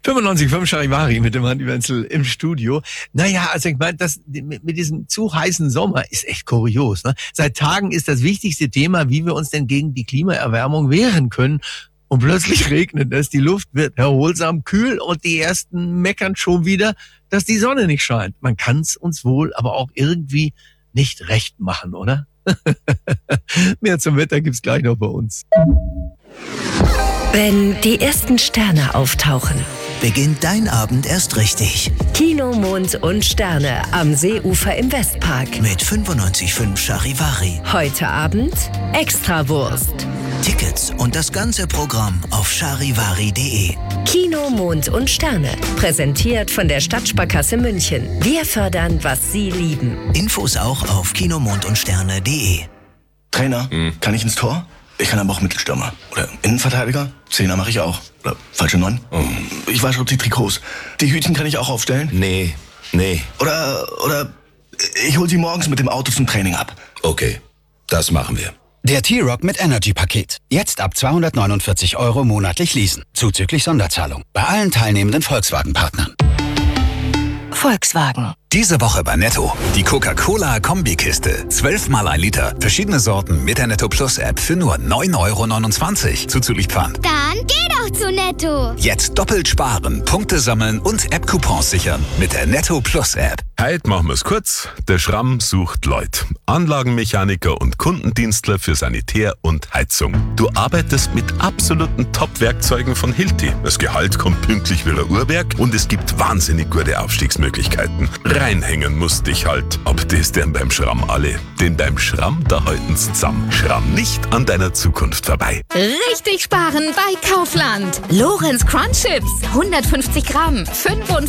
95,5 Charivari mit dem Andi Wenzel im Studio. Naja, also ich meine, das mit diesem zu heißen Sommer ist echt kurios. Ne? Seit Tagen ist das wichtigste Thema, wie wir uns denn gegen die Klimaerwärmung wehren können. Und plötzlich regnet es, die Luft wird erholsam kühl und die Ersten meckern schon wieder, dass die Sonne nicht scheint. Man kann es uns wohl aber auch irgendwie nicht recht machen, oder? Mehr zum Wetter gibt's gleich noch bei uns. Wenn die ersten Sterne auftauchen, beginnt dein Abend erst richtig. Kino, Mond und Sterne am Seeufer im Westpark. Mit 95,5 Charivari. Heute Abend Extrawurst. Tickets und das ganze Programm auf charivari.de. Kino, Mond und Sterne. Präsentiert von der Stadtsparkasse München. Wir fördern, was Sie lieben. Infos auch auf kinomondundsterne.de. Trainer, kann ich ins Tor? Ich kann aber auch Mittelstürmer. Oder Innenverteidiger? Zehner mache ich auch. Oder falsche 9. Ich wasche auch die Trikots. Die Hütchen kann ich auch aufstellen? Nee. Oder ich hol sie morgens mit dem Auto zum Training ab. Okay, das machen wir. Der T-Rock mit Energy-Paket. Jetzt ab 249 € monatlich leasen. Zuzüglich Sonderzahlung. Bei allen teilnehmenden Volkswagen-Partnern. Volkswagen. Diese Woche bei Netto. Die Coca-Cola-Kombikiste. 12 mal 1 Liter. Verschiedene Sorten mit der Netto Plus App für nur 9,29 € zuzüglich Pfand. Dann geh doch zu Netto. Jetzt doppelt sparen, Punkte sammeln und App-Coupons sichern mit der Netto Plus App. Heute machen wir es kurz. Der Schramm sucht Leute. Anlagenmechaniker und Kundendienstler für Sanitär und Heizung. Du arbeitest mit absoluten Top-Werkzeugen von Hilti. Das Gehalt kommt pünktlich wie ein Uhrwerk und es gibt wahnsinnig gute Aufstiegsmöglichkeiten. Reinhängen musst dich halt. Ob das denn beim Schramm alle. Denn beim Schramm, da halten's zusammen. Schramm nicht an deiner Zukunft vorbei. Richtig sparen bei Kaufland. Lorenz Crunch Chips. 150 Gramm. 45